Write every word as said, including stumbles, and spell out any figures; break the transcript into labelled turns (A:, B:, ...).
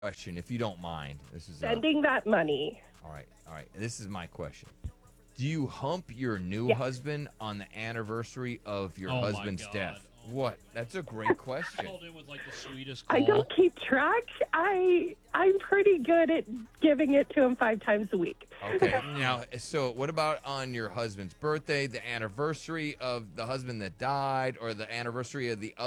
A: question, if you don't mind. This is a,
B: Sending that money.
A: all right, all right. This is my question. Do you hump your new
B: Yeah.
A: husband on the anniversary of your
C: Oh my
A: husband's
C: God.
A: death?
C: Oh
A: What? That's a great question.
C: Called in with like the sweetest
B: I
C: call.
B: don't keep track. I I'm pretty good at giving it to him five times a week.
A: Okay. Now, so what about on your husband's birthday, the anniversary of the husband that died, or the anniversary of the